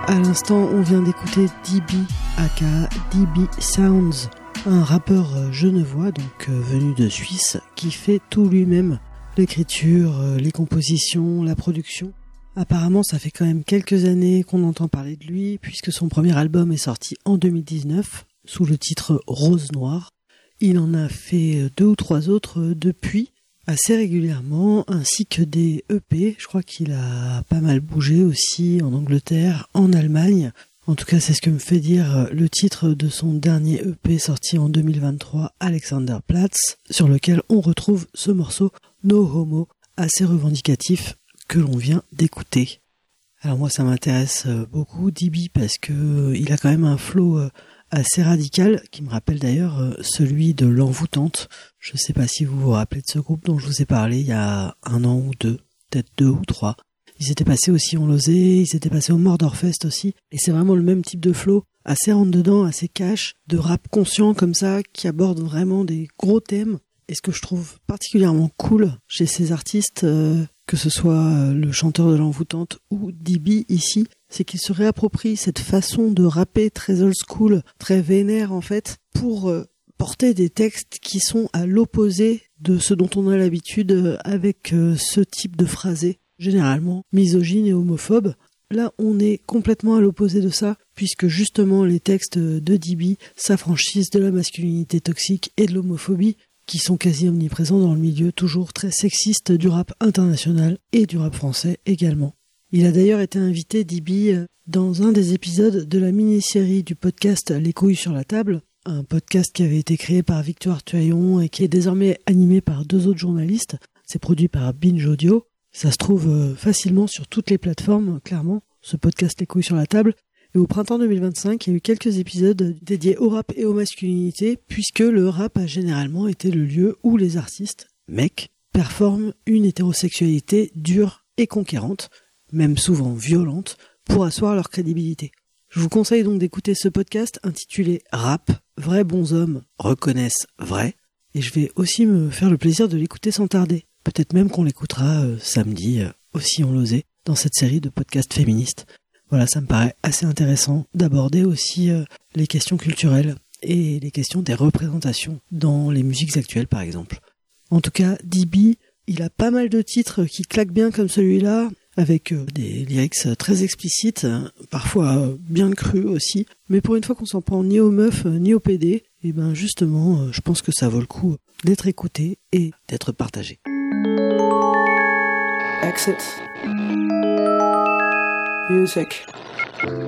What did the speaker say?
À l'instant, on vient d'écouter DB, aka DB Sounds, un rappeur genevois, donc venu de Suisse, qui fait tout lui-même, l'écriture, les compositions, la production. Apparemment, ça fait quand même quelques années qu'on entend parler de lui, puisque son premier album est sorti en 2019, sous le titre Rose Noire. Il en a fait 2 ou 3 autres depuis, assez régulièrement, ainsi que des EP. Je crois qu'il a pas mal bougé aussi en Angleterre, en Allemagne. En tout cas, c'est ce que me fait dire le titre de son dernier EP sorti en 2023, Alexanderplatz, sur lequel on retrouve ce morceau No Homo, assez revendicatif, que l'on vient d'écouter. Alors moi, ça m'intéresse beaucoup, DB, parce que il a quand même un flow assez radical, qui me rappelle d'ailleurs celui de L'Envoûtante. Je ne sais pas si vous vous rappelez de ce groupe dont je vous ai parlé il y a 1 an ou 2, peut-être 2 ou 3. Ils étaient passés aussi en Lozé, ils étaient passés au Mordorfest aussi, et c'est vraiment le même type de flow, assez rentre-dedans, assez cash, de rap conscient comme ça, qui aborde vraiment des gros thèmes. Et ce que je trouve particulièrement cool chez ces artistes, que ce soit le chanteur de L'Envoûtante ou DB ici, c'est qu'il se réapproprie cette façon de rapper très old school, très vénère en fait, pour porter des textes qui sont à l'opposé de ce dont on a l'habitude avec ce type de phrasé, généralement misogyne et homophobe. Là, on est complètement à l'opposé de ça, puisque justement les textes de DB s'affranchissent de la masculinité toxique et de l'homophobie, qui sont quasi omniprésents dans le milieu toujours très sexiste du rap international et du rap français également. Il a d'ailleurs été invité, DB, dans un des épisodes de la mini-série du podcast Les couilles sur la table, un podcast qui avait été créé par Victoire Tuaillon et qui est désormais animé par 2 autres journalistes. C'est produit par Binge Audio. Ça se trouve facilement sur toutes les plateformes, clairement, ce podcast Les couilles sur la table. Et au printemps 2025, il y a eu quelques épisodes dédiés au rap et aux masculinités, puisque le rap a généralement été le lieu où les artistes, mecs, performent une hétérosexualité dure et conquérante, même souvent violente, pour asseoir leur crédibilité. Je vous conseille donc d'écouter ce podcast intitulé Rap, vrais bons hommes reconnaissent vrai, et je vais aussi me faire le plaisir de l'écouter sans tarder. Peut-être même qu'on l'écoutera samedi, aussi en Lozé, dans cette série de podcasts féministes. Voilà, ça me paraît assez intéressant d'aborder aussi les questions culturelles et les questions des représentations dans les musiques actuelles, par exemple. En tout cas, DB, il a pas mal de titres qui claquent bien comme celui-là, avec des lyrics très explicites, parfois bien crus aussi. Mais pour une fois qu'on s'en prend ni aux meufs ni aux PD, et ben justement, je pense que ça vaut le coup d'être écouté et d'être partagé. Exit. Music.